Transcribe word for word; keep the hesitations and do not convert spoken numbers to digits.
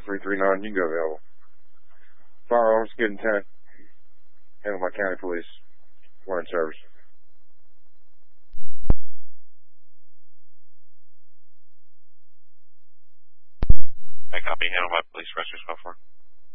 three three nine, you can go available. Firearms, good intent. Handle my county police. We're in service. I copy. Handle my police. Rescue twelve four.